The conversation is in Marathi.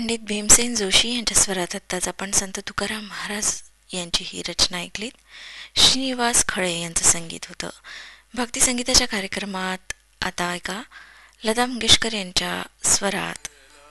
पंडित भीमसेन जोशी यांच्या स्वरात आत्ताच आपण संत तुकाराम महाराज यांची ही रचना ऐकलीत. श्रीनिवास खळे यांचं संगीत होतं. भक्तिसंगीताच्या कार्यक्रमात आता ऐका लता मंगेशकर यांच्या स्वरात